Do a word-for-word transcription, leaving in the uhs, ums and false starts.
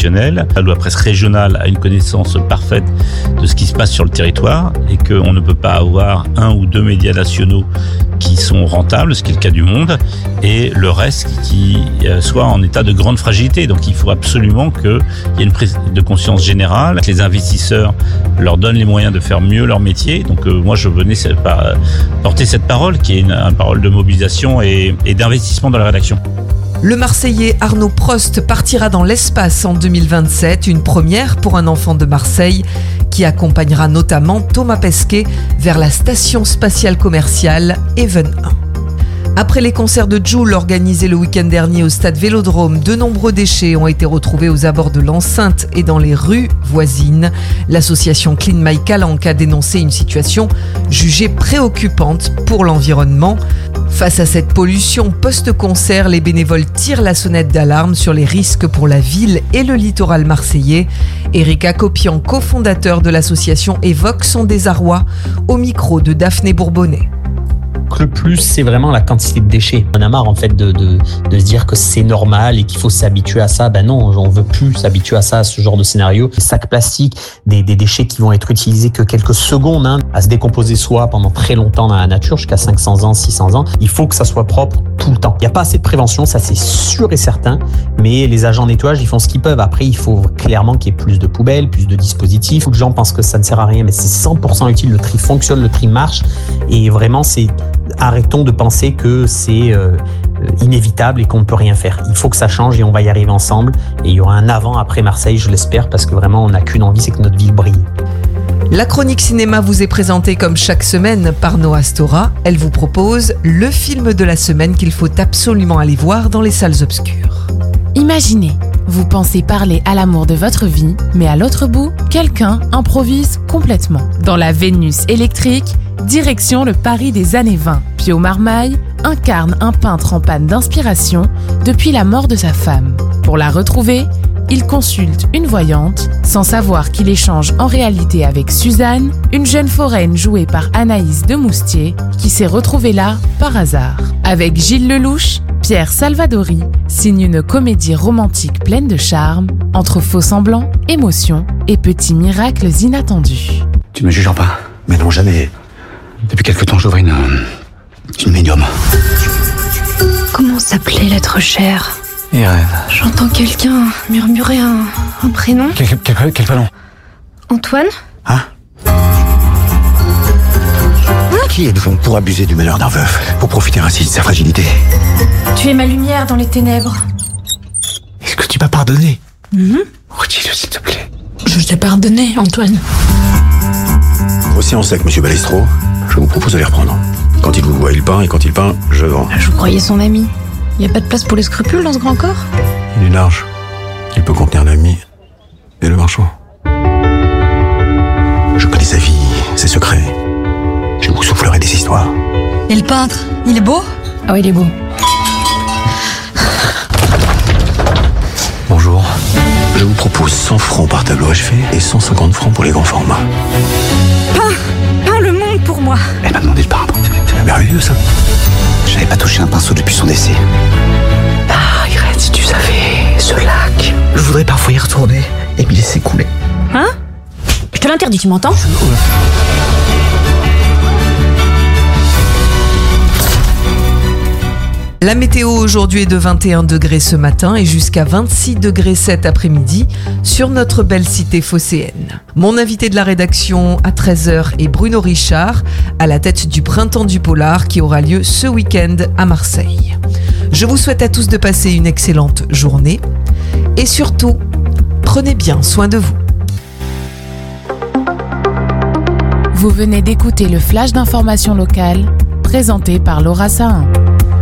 exceptionnelle. La presse régionale a une connaissance parfaite de ce qui se passe sur le territoire et qu'on ne peut pas avoir un ou deux médias nationaux qui sont rentables, ce qui est le cas du Monde, et le reste qui soit en état de grande fragilité. Donc il faut absolument qu'il y ait une prise de conscience générale, que les investisseurs leur donnent les moyens de faire mieux leur métier. Donc euh, moi je venais par, porter cette parole qui est une, une parole de mobilisation et, et d'investissement dans la rédaction. Le Marseillais Arnaud Prost partira dans l'espace en deux mille vingt-sept, une première pour un enfant de Marseille qui accompagnera notamment Thomas Pesquet vers la station spatiale commerciale Even un. Après les concerts de Jul organisés le week-end dernier au stade Vélodrome, de nombreux déchets ont été retrouvés aux abords de l'enceinte et dans les rues voisines. L'association Clean My Calanque a dénoncé une situation jugée préoccupante pour l'environnement. Face à cette pollution post-concert, les bénévoles tirent la sonnette d'alarme sur les risques pour la ville et le littoral marseillais. Éric Acopian, cofondateur de l'association, évoque son désarroi au micro de Daphné Bourbonnet. Le plus, c'est vraiment la quantité de déchets. On a marre en fait de, de, de se dire que c'est normal et qu'il faut s'habituer à ça. Ben non, on veut plus s'habituer à ça, à ce genre de scénario. Les sacs plastiques, des, des déchets qui vont être utilisés que quelques secondes, hein, à se décomposer soit pendant très longtemps dans la nature, jusqu'à cinq cents ans, six cents ans. Il faut que ça soit propre tout le temps. Il n'y a pas assez de prévention, ça c'est sûr et certain, mais les agents nettoyage, ils font ce qu'ils peuvent. Après, il faut clairement qu'il y ait plus de poubelles, plus de dispositifs. Beaucoup de gens pensent que ça ne sert à rien, mais c'est cent pour cent utile. Le tri fonctionne, le tri marche, et vraiment, c'est arrêtons de penser que c'est euh, inévitable et qu'on ne peut rien faire. Il faut que ça change et on va y arriver ensemble. Et il y aura un avant après Marseille, je l'espère, parce que vraiment, on n'a qu'une envie, c'est que notre ville brille. La chronique cinéma vous est présentée comme chaque semaine par Noah Stora. Elle vous propose le film de la semaine qu'il faut absolument aller voir dans les salles obscures. Imaginez, vous pensez parler à l'amour de votre vie, mais à l'autre bout, quelqu'un improvise complètement. Dans la Vénus électrique, direction le Paris des années vingt. Pio Marmaille incarne un peintre en panne d'inspiration depuis la mort de sa femme. Pour la retrouver, il consulte une voyante, sans savoir qu'il échange en réalité avec Suzanne, une jeune foraine jouée par Anaïs de Moustier, qui s'est retrouvée là par hasard. Avec Gilles Lelouch, Pierre Salvadori signe une comédie romantique pleine de charme, entre faux semblants, émotions et petits miracles inattendus. Tu me jugeras pas? Mais non, jamais. Depuis quelque temps, j'ouvre une... une médium. Comment s'appelait l'être cher? Et rêve. J'entends quelqu'un murmurer un, un prénom. Quel, quel, quel prénom? Antoine? Hein? Qui êtes-vous pour abuser du malheur d'un veuf, pour profiter ainsi de sa fragilité? Tu es ma lumière dans les ténèbres. Est-ce que tu m'as pardonné? Mm-hmm. Redis-le, s'il te plaît. Je t'ai pardonné, Antoine. Aussi en sec, monsieur Balestro. Je vous propose de les reprendre. Quand il vous voit, il peint, et quand il peint, je vends. Je vous croyais son ami. Y a pas de place pour les scrupules dans ce grand corps? Il est large. Il peut contenir l'ami et le marchand. Je connais sa vie, ses secrets. Je vous soufflerai des histoires. Et le peintre, il est beau? Ah oui, il est beau. Bonjour. Je vous propose cent francs par tableau achevé et cent cinquante francs pour les grands formats. Peins! Peins le monde pour moi! Elle m'a demandé de peindre. C'est merveilleux, ça. J'avais pas touché un pinceau depuis son décès. Ah, Irène, si tu savais, ce lac. Je voudrais parfois y retourner et m'y laisser couler. Hein? Je te l'interdis, tu m'entends? La météo aujourd'hui est de vingt et un degrés ce matin et jusqu'à vingt-six degrés cet après-midi sur notre belle cité phocéenne. Mon invité de la rédaction à treize heures est Bruno Richard, à la tête du Printemps du Polar qui aura lieu ce week-end à Marseille. Je vous souhaite à tous de passer une excellente journée et surtout, prenez bien soin de vous. Vous venez d'écouter le flash d'information locale présenté par Laura Sahin.